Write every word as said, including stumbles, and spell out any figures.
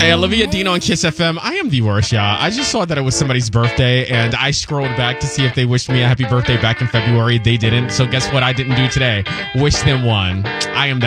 Hey, Olivia Dino on Kiss F M. I am the worst, y'all. I just saw that it was somebody's birthday, and I scrolled back to see if they wished me a happy birthday back in February. They didn't. So guess what I didn't do today? Wish them one. I am that